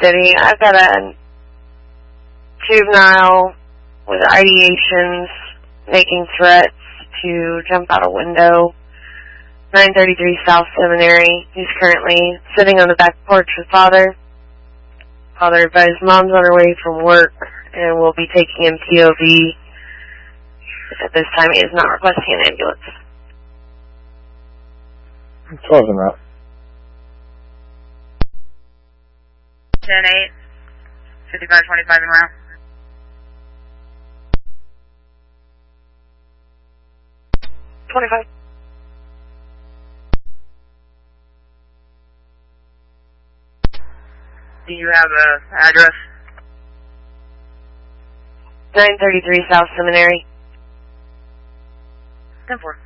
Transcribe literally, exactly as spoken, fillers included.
City. I've got a juvenile with ideations, making threats to jump out a window. nine thirty-three South Seminary. He's currently sitting on the back porch with Father. Father advised Mom's on her way from work and will be taking him P O V. At this time, he is not requesting an ambulance. Close him out. ten eight, fifty-five twenty-five and around. twenty-five. Do you have an address? nine thirty-three South Seminary. ten four.